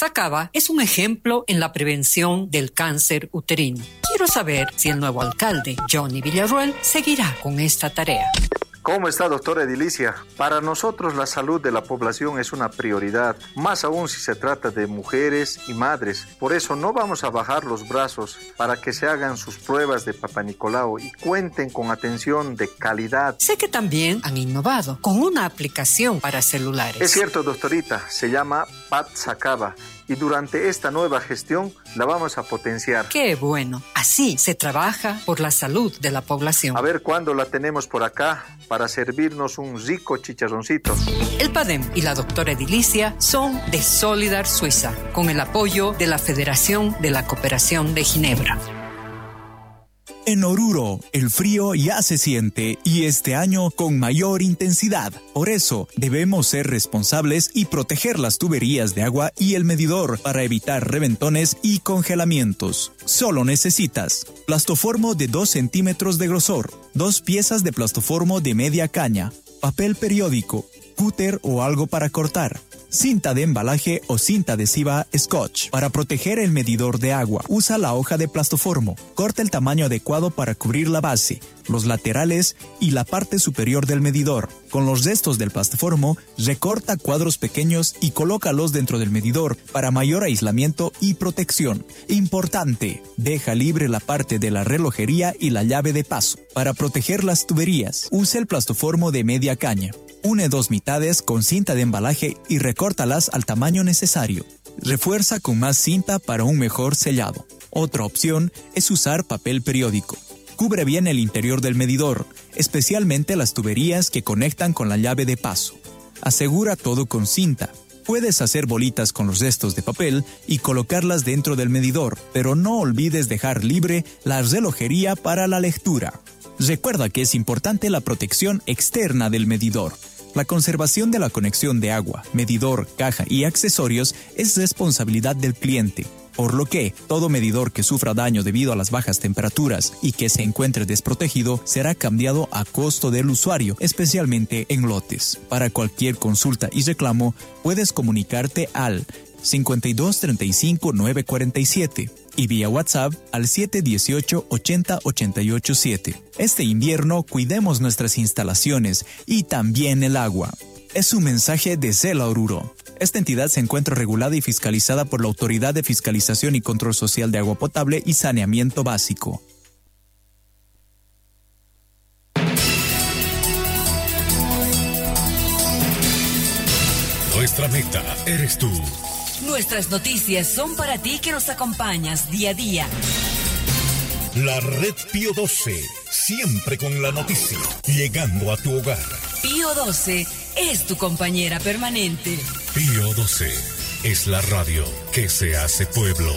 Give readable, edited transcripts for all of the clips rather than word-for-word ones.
Sacaba es un ejemplo en la prevención del cáncer uterino. Quiero saber si el nuevo alcalde, Johnny Villarroel, seguirá con esta tarea. ¿Cómo está, doctora Edilicia? Para nosotros la salud de la población es una prioridad, más aún si se trata de mujeres y madres. Por eso no vamos a bajar los brazos para que se hagan sus pruebas de Papá Nicolau y cuenten con atención de calidad. Sé que también han innovado con una aplicación para celulares. Es cierto, doctorita, se llama Pat Sacaba. Y durante esta nueva gestión la vamos a potenciar. ¡Qué bueno! Así se trabaja por la salud de la población. A ver cuándo la tenemos por acá para servirnos un rico chicharroncito. El PADEM y la doctora Edilicia son de Solidar Suiza, con el apoyo de la Federación de la Cooperación de Ginebra. En Oruro, el frío ya se siente y este año con mayor intensidad. Por eso, debemos ser responsables y proteger las tuberías de agua y el medidor para evitar reventones y congelamientos. Solo necesitas plastoformo de 2 centímetros de grosor, 2 piezas de plastoformo de media caña, papel periódico, cúter o algo para cortar, cinta de embalaje o cinta adhesiva Scotch. Para proteger el medidor de agua, usa la hoja de plastoformo. Corta el tamaño adecuado para cubrir la base, los laterales y la parte superior del medidor. Con los restos del plastoformo, recorta cuadros pequeños y colócalos dentro del medidor para mayor aislamiento y protección. Importante, deja libre la parte de la relojería y la llave de paso. Para proteger las tuberías, usa el plastoformo de media caña. Une 2 mitades con cinta de embalaje y recórtalas al tamaño necesario. Refuerza con más cinta para un mejor sellado. Otra opción es usar papel periódico. Cubre bien el interior del medidor, especialmente las tuberías que conectan con la llave de paso. Asegura todo con cinta. Puedes hacer bolitas con los restos de papel y colocarlas dentro del medidor, pero no olvides dejar libre la relojería para la lectura. Recuerda que es importante la protección externa del medidor. La conservación de la conexión de agua, medidor, caja y accesorios es responsabilidad del cliente, por lo que todo medidor que sufra daño debido a las bajas temperaturas y que se encuentre desprotegido será cambiado a costo del usuario, especialmente en lotes. Para cualquier consulta y reclamo, puedes comunicarte al 52 35 947 y vía WhatsApp al 718 80 88 7. Este invierno cuidemos nuestras instalaciones y también el agua. Es un mensaje de CELA Oruro. Esta entidad se encuentra regulada y fiscalizada por la Autoridad de Fiscalización y Control Social de Agua Potable y Saneamiento Básico. Nuestra meta eres tú. Nuestras noticias son para ti que nos acompañas día a día. La Red Pío 12, siempre con la noticia, llegando a tu hogar. Pío 12 es tu compañera permanente. Pío 12 es la radio que se hace pueblo.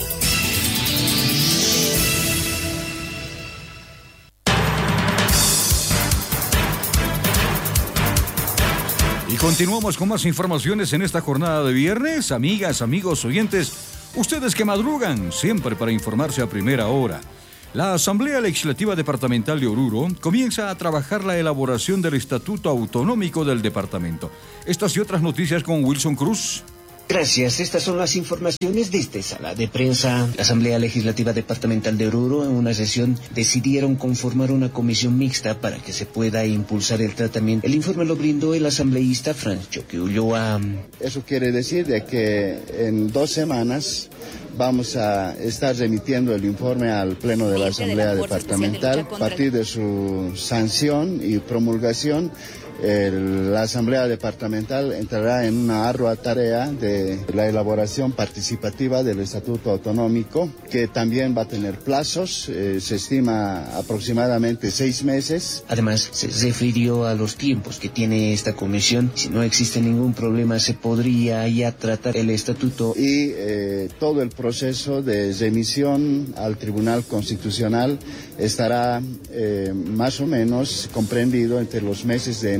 Y continuamos con más informaciones en esta jornada de viernes. Amigas, amigos, oyentes, ustedes que madrugan siempre para informarse a primera hora. La Asamblea Legislativa Departamental de Oruro comienza a trabajar la elaboración del Estatuto Autonómico del Departamento. Estas y otras noticias con Wilson Cruz. Gracias. Estas son las informaciones de esta sala de prensa. La Asamblea Legislativa Departamental de Oruro, en una sesión, decidieron conformar una comisión mixta para que se pueda impulsar el tratamiento. El informe lo brindó el asambleísta Franz Choque Ulloa. Eso quiere decir de que en 2 semanas vamos a estar remitiendo el informe al Pleno de la Asamblea Departamental. A partir de su sanción y promulgación, la Asamblea Departamental entrará en una ardua tarea de la elaboración participativa del Estatuto Autonómico, que también va a tener plazos, se estima aproximadamente 6 meses. Además, se refirió a los tiempos que tiene esta comisión. Si no existe ningún problema, se podría ya tratar el estatuto. Y todo el proceso de remisión al Tribunal Constitucional estará más o menos comprendido entre los meses de enero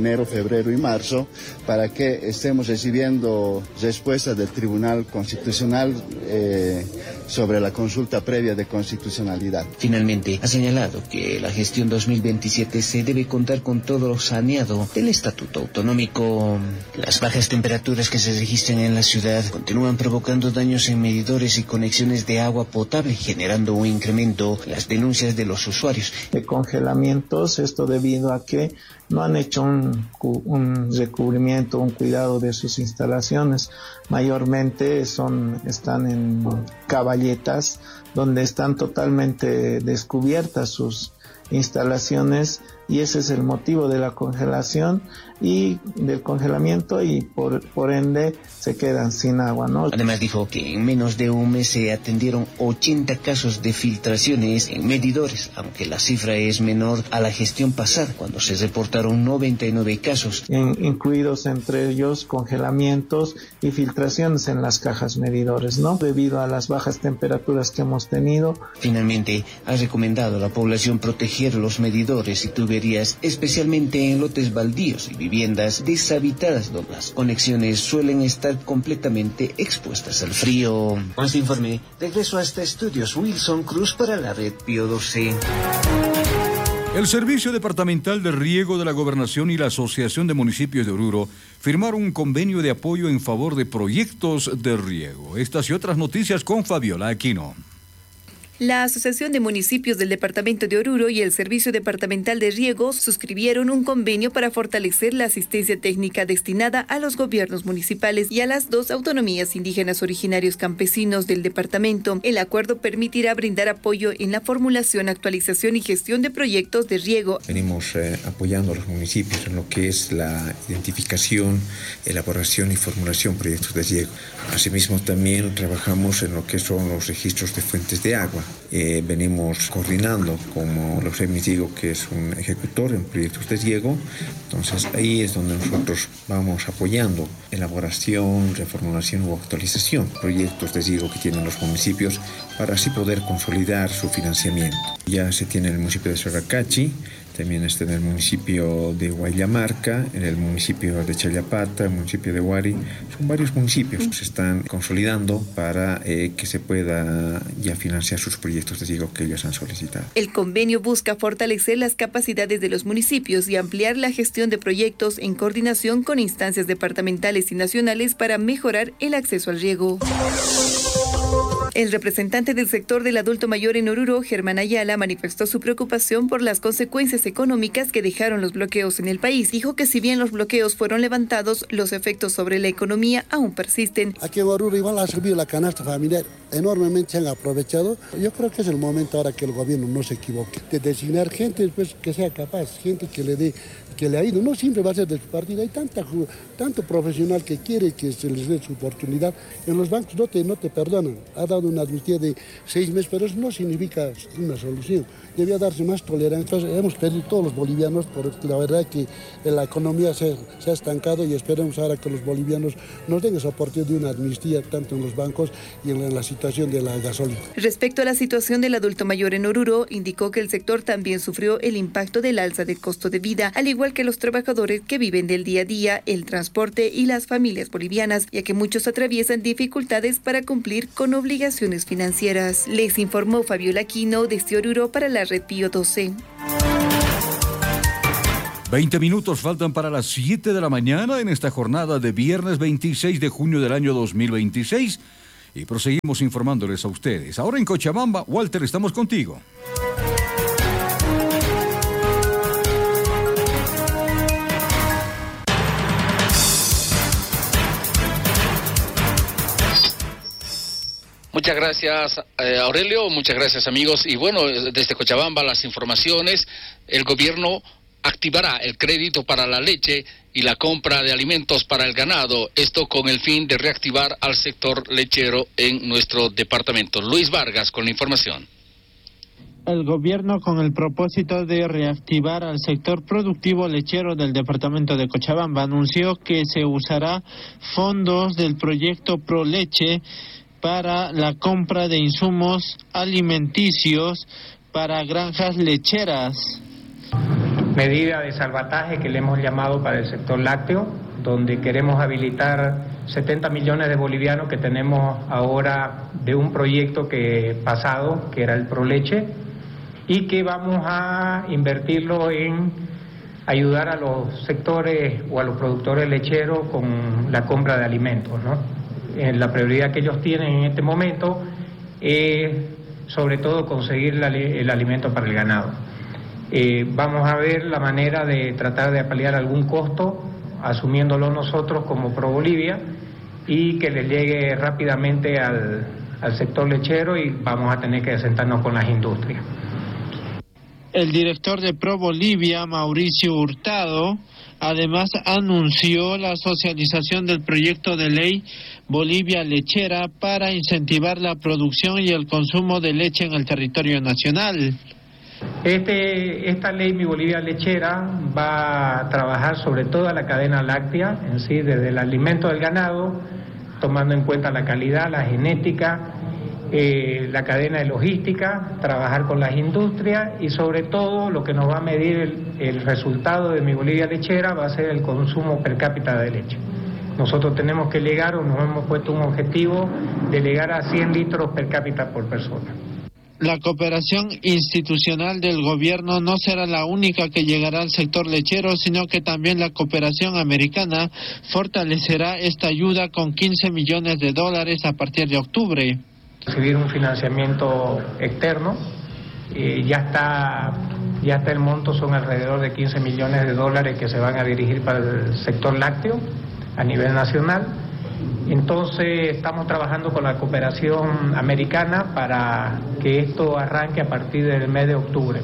enero, febrero y marzo, para que estemos recibiendo respuestas del Tribunal Constitucional sobre la consulta previa de constitucionalidad. Finalmente, ha señalado que la gestión 2027 se debe contar con todo lo saneado del Estatuto Autonómico. Las bajas temperaturas que se registran en la ciudad continúan provocando daños en medidores y conexiones de agua potable, generando un incremento en las denuncias de los usuarios. De congelamientos, esto debido a que no han hecho un recubrimiento, un cuidado de sus instalaciones. Mayormente están en caballetas donde están totalmente descubiertas sus instalaciones, y ese es el motivo de la congelación y del congelamiento, y por ende se quedan sin agua, ¿no? Además dijo que en menos de un mes se atendieron 80 casos de filtraciones en medidores, aunque la cifra es menor a la gestión pasada, cuando se reportaron 99 casos. Incluidos entre ellos congelamientos y filtraciones en las cajas medidores, ¿no? Debido a las bajas temperaturas que hemos tenido. Finalmente, ha recomendado a la población proteger los medidores y tuberías, especialmente en lotes baldíos y viviendas deshabitadas donde las conexiones suelen estar completamente expuestas al frío. Con este informe, regreso hasta estudios Wilson Cruz para la Red Pío XII. El Servicio Departamental de Riego de la Gobernación y la Asociación de Municipios de Oruro firmaron un convenio de apoyo en favor de proyectos de riego. Estas y otras noticias con Fabiola Aquino. La Asociación de Municipios del Departamento de Oruro y el Servicio Departamental de Riego suscribieron un convenio para fortalecer la asistencia técnica destinada a los gobiernos municipales y a las 2 autonomías indígenas originarios campesinos del departamento. El acuerdo permitirá brindar apoyo en la formulación, actualización y gestión de proyectos de riego. Venimos apoyando a los municipios en lo que es la identificación, elaboración y formulación de proyectos de riego. Asimismo, también trabajamos en lo que son los registros de fuentes de agua. Venimos coordinando, como lo sé, digo, que es un ejecutor en proyectos de riego. Entonces ahí es donde nosotros vamos apoyando elaboración, reformulación o actualización de proyectos de riego que tienen los municipios para así poder consolidar su financiamiento. Ya se tiene en el municipio de Soracachi, también está en el municipio de Guayamarca, en el municipio de Chayapata, el municipio de Huari. Son varios municipios que se están consolidando para que se pueda ya financiar sus proyectos de riego que ellos han solicitado. El convenio busca fortalecer las capacidades de los municipios y ampliar la gestión de proyectos en coordinación con instancias departamentales y nacionales para mejorar el acceso al riego. El representante del sector del adulto mayor en Oruro, Germán Ayala, manifestó su preocupación por las consecuencias económicas que dejaron los bloqueos en el país. Dijo que si bien los bloqueos fueron levantados, los efectos sobre la economía aún persisten. Aquí en Oruro igual ha servido la canasta familiar, enormemente se han aprovechado. Yo creo que es el momento ahora que el gobierno no se equivoque, de designar gente pues, que sea capaz, gente que le dé, que le ha ido, no siempre va a ser de su partido, hay tanto profesional que quiere que se les dé su oportunidad. En los bancos no te perdonan, ha dado una amnistía de 6 meses, pero eso no significa una solución, debía darse más tolerancia. Hemos perdido todos los bolivianos, porque la verdad que la economía se ha estancado y esperemos ahora que los bolivianos nos den esa oportunidad de una amnistía tanto en los bancos y en la situación de la gasolina. Respecto a la situación del adulto mayor en Oruro, indicó que el sector también sufrió el impacto del alza del costo de vida, al igual que los trabajadores que viven del día a día, el transporte y las familias bolivianas, ya que muchos atraviesan dificultades para cumplir con obligaciones financieras. Les informó Fabiola Aquino desde Oruro para la Red Pío XII. 20 minutos faltan para las 7 de la mañana en esta jornada de viernes 26 de junio del año 2026 y proseguimos informándoles a ustedes. Ahora en Cochabamba, Walter, estamos contigo. Muchas gracias, Aurelio, muchas gracias, amigos. Y bueno, desde Cochabamba las informaciones: el gobierno activará el crédito para la leche y la compra de alimentos para el ganado, esto con el fin de reactivar al sector lechero en nuestro departamento. Luis Vargas con la información. El gobierno, con el propósito de reactivar al sector productivo lechero del departamento de Cochabamba, anunció que se usará fondos del proyecto Pro Leche para la compra de insumos alimenticios para granjas lecheras. medida de salvataje que le hemos llamado para el sector lácteo, donde queremos habilitar 70 millones de bolivianos que tenemos ahora de un proyecto pasado, que era el ProLeche, y que vamos a invertirlo en ayudar a los sectores o a los productores lecheros con la compra de alimentos, ¿no? La prioridad que ellos tienen en este momento es sobre todo conseguir el alimento para el ganado. Vamos a ver la manera de tratar de paliar algún costo, asumiéndolo nosotros como ProBolivia, y que les llegue rápidamente al sector lechero, y vamos a tener que sentarnos con las industrias. El director de ProBolivia, Mauricio Hurtado, además anunció la socialización del proyecto de ley Bolivia Lechera para incentivar la producción y el consumo de leche en el territorio nacional. Esta ley Mi Bolivia Lechera va a trabajar sobre toda la cadena láctea en sí, desde el alimento del ganado, tomando en cuenta la calidad, la genética, la cadena de logística, trabajar con las industrias, y sobre todo lo que nos va a medir el resultado de Mi Bolivia Lechera va a ser el consumo per cápita de leche. Nosotros tenemos que llegar, o nos hemos puesto un objetivo de llegar a 100 litros per cápita por persona. La cooperación institucional del gobierno no será la única que llegará al sector lechero, sino que también la cooperación americana fortalecerá esta ayuda con $15 millones a partir de octubre. Recibir un financiamiento externo, ya está el monto, son alrededor de $15 millones que se van a dirigir para el sector lácteo a nivel nacional. Entonces estamos trabajando con la cooperación americana para que esto arranque a partir del mes de octubre.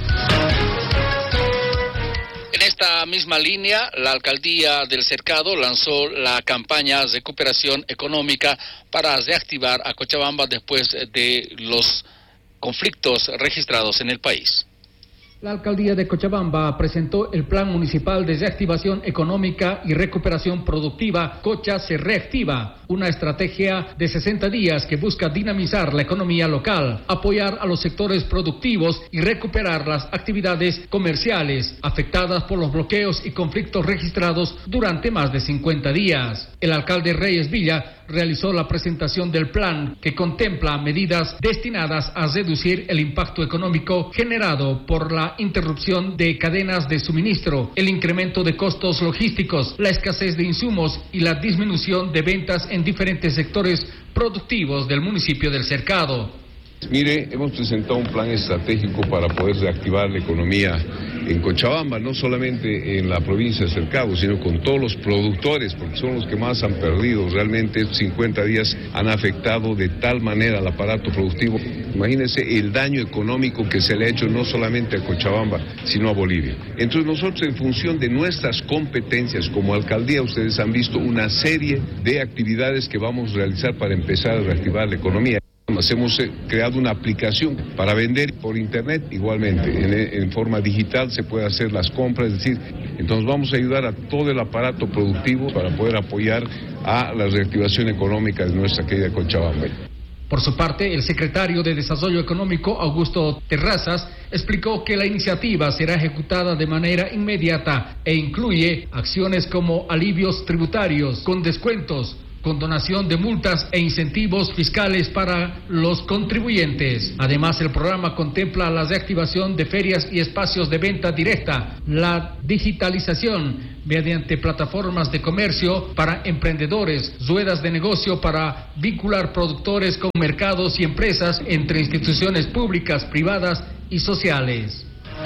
En esta misma línea, la alcaldía del Cercado lanzó la campaña de recuperación económica para reactivar a Cochabamba después de los conflictos registrados en el país. La alcaldía de Cochabamba presentó el Plan Municipal de Reactivación Económica y Recuperación Productiva, Cocha se reactiva, una estrategia de 60 días que busca dinamizar la economía local, apoyar a los sectores productivos y recuperar las actividades comerciales afectadas por los bloqueos y conflictos registrados durante más de 50 días. El alcalde Reyes Villa realizó la presentación del plan, que contempla medidas destinadas a reducir el impacto económico generado por la interrupción de cadenas de suministro, el incremento de costos logísticos, la escasez de insumos y la disminución de ventas en diferentes sectores productivos del municipio del Cercado. Mire, hemos presentado un plan estratégico para poder reactivar la economía en Cochabamba, no solamente en la provincia de Cercado, sino con todos los productores, porque son los que más han perdido. Realmente estos 50 días han afectado de tal manera al aparato productivo. Imagínense el daño económico que se le ha hecho no solamente a Cochabamba, sino a Bolivia. Entonces nosotros, en función de nuestras competencias como alcaldía, ustedes han visto una serie de actividades que vamos a realizar para empezar a reactivar la economía. Hemos creado una aplicación para vender por internet igualmente, en forma digital se puede hacer las compras, es decir, entonces vamos a ayudar a todo el aparato productivo para poder apoyar a la reactivación económica de nuestra querida Cochabamba. Por su parte, el secretario de Desarrollo Económico, Augusto Terrazas, explicó que la iniciativa será ejecutada de manera inmediata e incluye acciones como alivios tributarios, con descuentos, condonación de multas e incentivos fiscales para los contribuyentes. Además, el programa contempla la reactivación de ferias y espacios de venta directa, la digitalización mediante plataformas de comercio para emprendedores, ruedas de negocio para vincular productores con mercados y empresas entre instituciones públicas, privadas y sociales.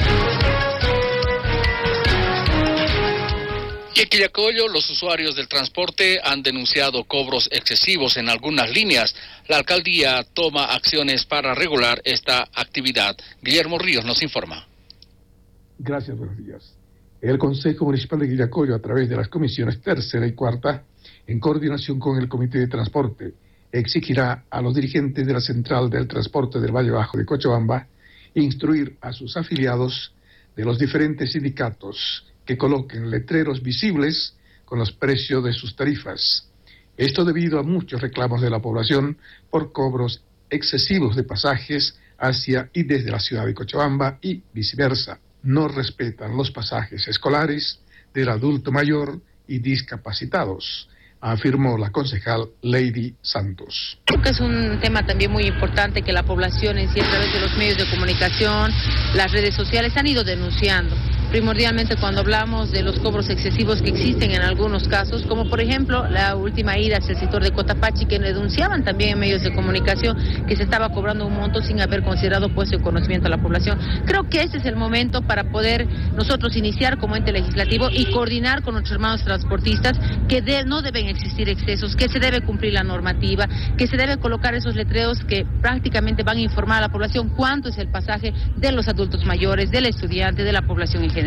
Y en Quillacollo, los usuarios del transporte han denunciado cobros excesivos en algunas líneas. La alcaldía toma acciones para regular esta actividad. Guillermo Ríos nos informa. Gracias, buenos días. El Consejo Municipal de Quillacollo, a través de las comisiones tercera y cuarta, en coordinación con el Comité de Transporte, exigirá a los dirigentes de la Central del Transporte del Valle Bajo de Cochabamba instruir a sus afiliados de los diferentes sindicatos que coloquen letreros visibles con los precios de sus tarifas. Esto debido a muchos reclamos de la población por cobros excesivos de pasajes hacia y desde la ciudad de Cochabamba y viceversa. no respetan los pasajes escolares del adulto mayor y discapacitados, afirmó la concejal Lady Santos. Creo que es un tema también muy importante que la población en sí, a través de los medios de comunicación, las redes sociales, han ido denunciando. Primordialmente cuando hablamos de los cobros excesivos que existen en algunos casos, como por ejemplo la última ida hacia el sector de Cotapaxi, que denunciaban también en medios de comunicación que se estaba cobrando un monto sin haber considerado puesto en conocimiento a la población. Creo que este es el momento para poder nosotros iniciar como ente legislativo y coordinar con nuestros hermanos transportistas que no deben existir excesos, que se debe cumplir la normativa, que se debe colocar esos letreros que prácticamente van a informar a la población cuánto es el pasaje de los adultos mayores, del estudiante, de la población en general.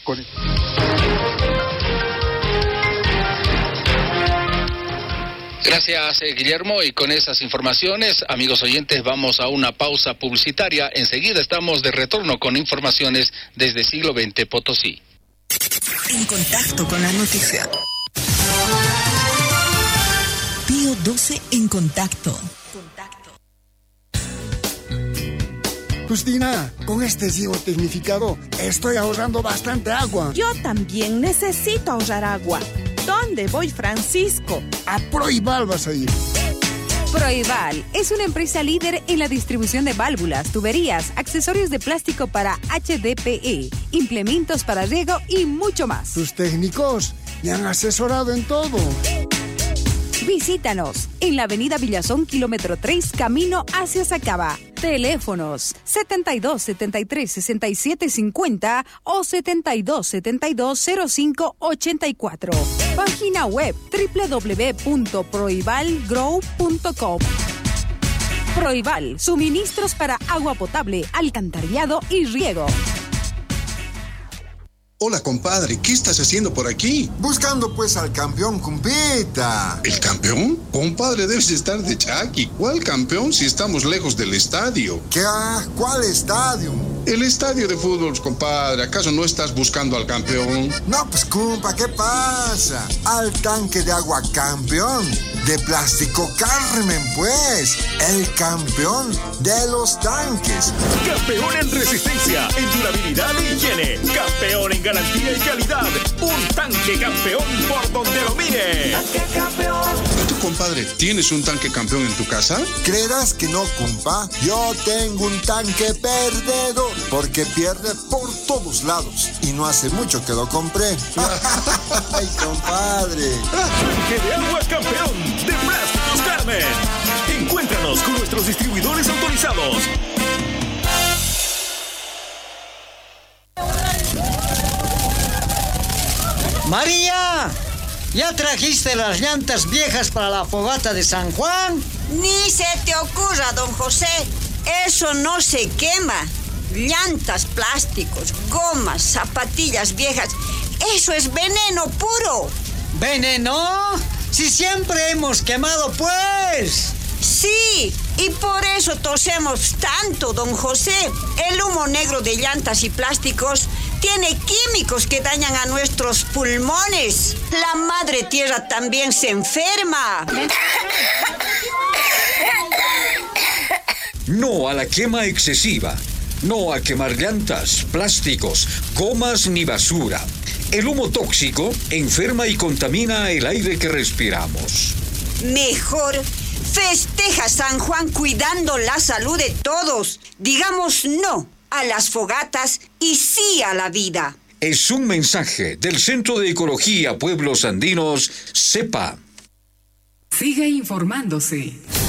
Gracias, Guillermo, y con esas informaciones, amigos oyentes, vamos a una pausa publicitaria. Enseguida estamos de retorno con informaciones desde Siglo XX Potosí. En contacto con la noticia. Pío 12 en contacto. Justina, con este ciego tecnificado estoy ahorrando bastante agua. Yo también necesito ahorrar agua. ¿Dónde voy, Francisco? A Proibal vas a ir. Proibal es una empresa líder en la distribución de válvulas, tuberías, accesorios de plástico para HDPE, implementos para riego y mucho más. Sus técnicos me han asesorado en todo. Visítanos en la avenida Villazón, kilómetro 3, camino hacia Sacaba. Teléfonos 7273-6750 o 7272-0584. Página web www.proibalgrow.com. Proibal, suministros para agua potable, alcantarillado y riego. Hola, compadre, ¿qué estás haciendo por aquí? Buscando pues al campeón, compita. ¿El campeón? Compadre, debes estar de chaki. ¿Cuál campeón si estamos lejos del estadio? ¿Qué? ¿Cuál estadio? El estadio de fútbol, compadre. ¿Acaso no estás buscando al campeón? No, pues, compa, ¿qué pasa? Al tanque de agua campeón. De Plástico Carmen, pues. El campeón de los tanques. Campeón en resistencia, en durabilidad y higiene. Campeón en garantía y calidad. Un tanque campeón por donde lo mire. Tanque campeón. ¿Tú, compadre, tienes un tanque campeón en tu casa? ¿Creerás que no, compa? Yo tengo un tanque perdedor, porque pierde por todos lados. Y no hace mucho que lo compré. ¡Ay, compadre! Tanque de agua campeón de Plásticos Carmen. Encuéntranos con nuestros distribuidores autorizados. María, ¿ya trajiste las llantas viejas para la fogata de San Juan? Ni se te ocurra, don José. Eso no se quema. Llantas, plásticos, gomas, zapatillas viejas. Eso es veneno puro. ¿Veneno? Si siempre hemos quemado, pues. Sí, y por eso tosemos tanto, don José. El humo negro de llantas y plásticos tiene químicos que dañan a nuestros pulmones. La madre tierra también se enferma. No a la quema excesiva. No a quemar llantas, plásticos, gomas ni basura. El humo tóxico enferma y contamina el aire que respiramos. Mejor festeja San Juan cuidando la salud de todos. Digamos no a las fogatas y sí a la vida. Es un mensaje del Centro de Ecología Pueblos Andinos, CEPA. Sigue informándose.